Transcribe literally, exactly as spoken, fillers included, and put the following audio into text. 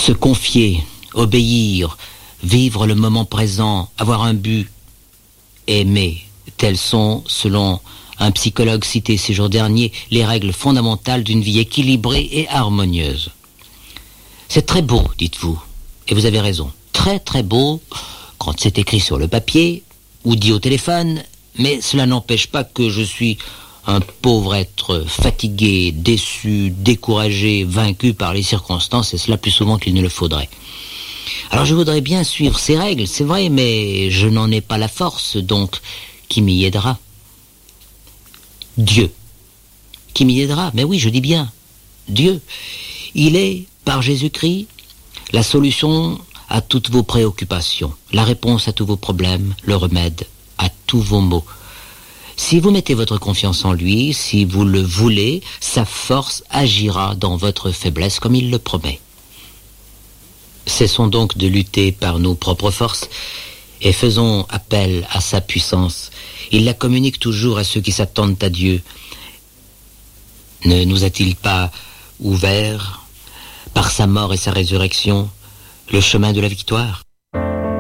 Se confier, obéir, vivre le moment présent, avoir un but, aimer, telles sont, selon un psychologue cité ces jours derniers, les règles fondamentales d'une vie équilibrée et harmonieuse. C'est très beau, dites-vous, et vous avez raison, très très beau quand c'est écrit sur le papier ou dit au téléphone, mais cela n'empêche pas que je suis un pauvre être fatigué, déçu, découragé, vaincu par les circonstances, et cela plus souvent qu'il ne le faudrait. Alors je voudrais bien suivre ces règles, c'est vrai, mais je n'en ai pas la force, donc qui m'y aidera ? Dieu. Qui m'y aidera ? Mais oui, je dis bien, Dieu. Il est, par Jésus-Christ, la solution à toutes vos préoccupations, la réponse à tous vos problèmes, le remède à tous vos maux. Si vous mettez votre confiance en lui, si vous le voulez, sa force agira dans votre faiblesse comme il le promet. Cessons donc de lutter par nos propres forces et faisons appel à sa puissance. Il la communique toujours à ceux qui s'attendent à Dieu. Ne nous a-t-il pas ouvert, par sa mort et sa résurrection, le chemin de la victoire ?